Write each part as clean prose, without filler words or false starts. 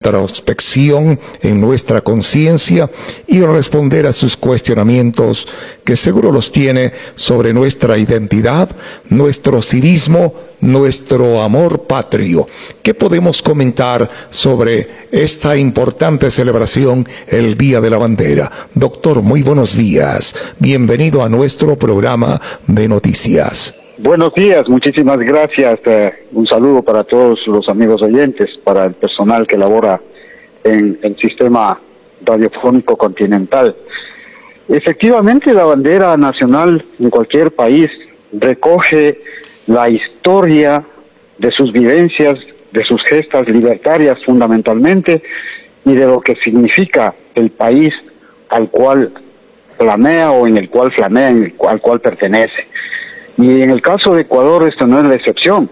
introspección en nuestra conciencia y responder a sus cuestionamientos, que seguro los tiene sobre nuestra identidad, nuestro civismo, nuestro amor patrio. ¿Qué podemos comentar sobre esta importante celebración, el Día de la Bandera? Doctor, muy buenos días. Bienvenido a nuestro programa de noticias. Buenos días, muchísimas gracias. Un saludo para todos los amigos oyentes, para el personal que labora en el sistema radiofónico continental. Efectivamente, la bandera nacional en cualquier país recoge la historia de sus vivencias, de sus gestas libertarias fundamentalmente, y de lo que significa el país al cual flamea o en el cual flamea, al cual pertenece. Y en el caso de Ecuador esto no es la excepción.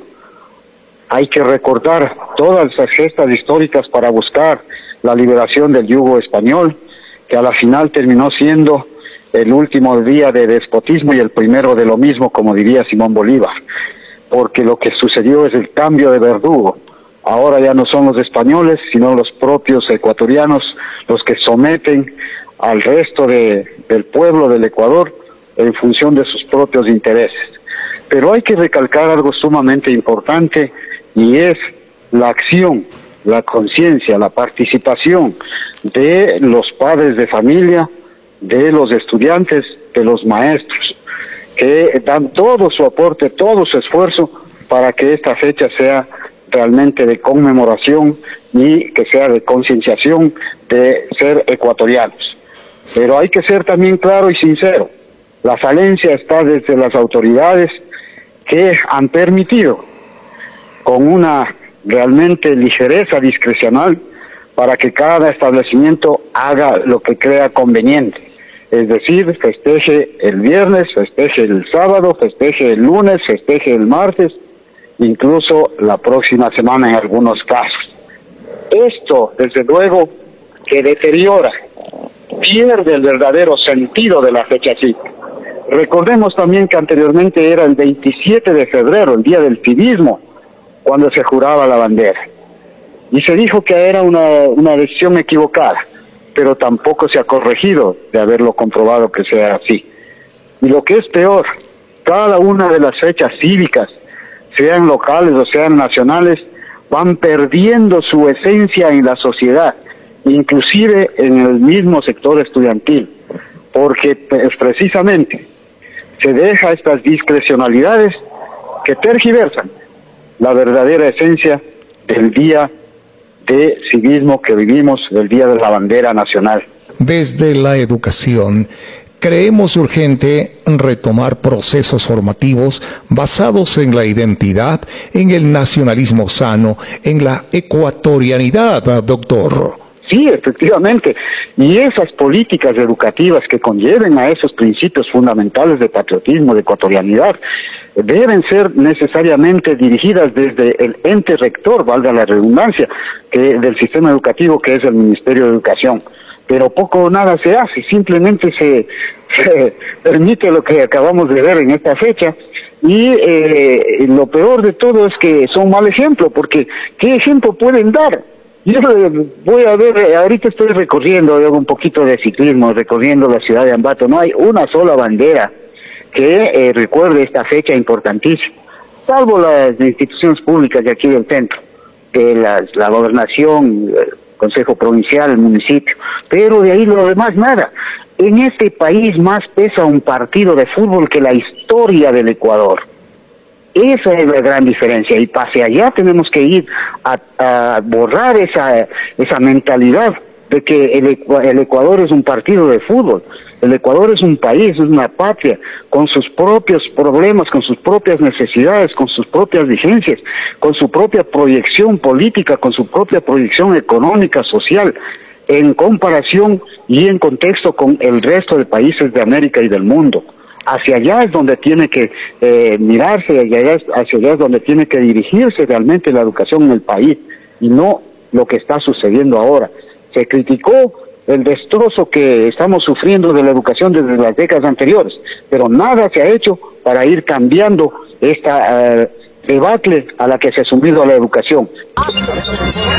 Hay que recordar todas esas gestas históricas para buscar la liberación del yugo español, que a la final terminó siendo el último día de despotismo y el primero de lo mismo, como diría Simón Bolívar, porque lo que sucedió es el cambio de verdugo. Ahora ya no son los españoles, sino los propios ecuatorianos los que someten al resto del pueblo del Ecuador en función de sus propios intereses. Pero hay que recalcar algo sumamente importante, y es la acción, la conciencia, la participación de los padres de familia, de los estudiantes, de los maestros, que dan todo su aporte, todo su esfuerzo para que esta fecha sea realmente de conmemoración y que sea de concienciación de ser ecuatorianos. Pero hay que ser también claro y sincero. La falencia está desde las autoridades, que han permitido con una realmente ligereza discrecional para que cada establecimiento haga lo que crea conveniente. Es decir, festeje el viernes, festeje el sábado, festeje el lunes, festeje el martes, incluso la próxima semana en algunos casos. Esto, desde luego, que deteriora, pierde el verdadero sentido de la fecha cívica. Recordemos también que anteriormente era el 27 de febrero, el Día del Civismo, cuando se juraba la bandera. Y se dijo que era una decisión equivocada, pero tampoco se ha corregido de haberlo comprobado que sea así. Y lo que es peor, cada una de las fechas cívicas, sean locales o sean nacionales, van perdiendo su esencia en la sociedad, inclusive en el mismo sector estudiantil, porque precisamente se deja estas discrecionalidades que tergiversan la verdadera esencia del día de civismo que vivimos, del Día de la Bandera Nacional. Desde la educación, creemos urgente retomar procesos formativos basados en la identidad, en el nacionalismo sano, en la ecuatorianidad, doctor. Sí, efectivamente, y esas políticas educativas que conlleven a esos principios fundamentales de patriotismo, de ecuatorianidad, deben ser necesariamente dirigidas desde el ente rector, valga la redundancia, del sistema educativo, que es el Ministerio de Educación. Pero poco o nada se hace, simplemente se permite lo que acabamos de ver en esta fecha, y lo peor de todo es que son mal ejemplo, porque ¿qué ejemplo pueden dar? Yo voy a ver, ahorita estoy recorriendo, hago un poquito de ciclismo, recorriendo la ciudad de Ambato. No hay una sola bandera que recuerde esta fecha importantísima, salvo las instituciones públicas de aquí del centro, la gobernación, el consejo provincial, el municipio, pero de ahí lo demás nada. En este país más pesa un partido de fútbol que la historia del Ecuador. Esa es la gran diferencia, y pase allá tenemos que ir a borrar esa mentalidad de que el Ecuador es un partido de fútbol. El Ecuador es un país, es una patria, con sus propios problemas, con sus propias necesidades, con sus propias vigencias, con su propia proyección política, con su propia proyección económica, social, en comparación y en contexto con el resto de países de América y del mundo. Hacia allá es donde tiene que mirarse, hacia allá es donde tiene que dirigirse realmente la educación en el país, y no lo que está sucediendo ahora. Se criticó el destrozo que estamos sufriendo de la educación desde las décadas anteriores, pero nada se ha hecho para ir cambiando esta debacle a la que se ha sumido a la educación.